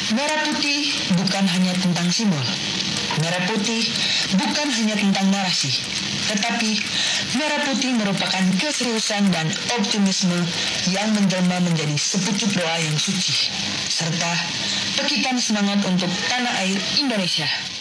Merah putih bukan hanya tentang simbol. Merah putih bukan hanya tentang narasi, tetapi merah putih merupakan keseriusan dan optimisme yang menjelma menjadi sepucuk doa yang suci, serta pekikan semangat untuk tanah air Indonesia.